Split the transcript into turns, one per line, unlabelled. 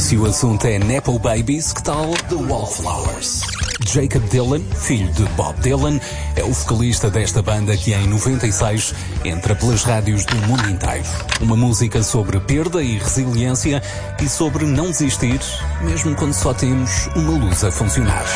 Se o assunto é Nepo Babies, que tal The Wallflowers? Jacob Dylan, filho de Bob Dylan, é o vocalista desta banda que em 96 entra pelas rádios do mundo inteiro. Uma música sobre perda e resiliência e sobre não desistir, mesmo quando só temos uma luz a funcionar.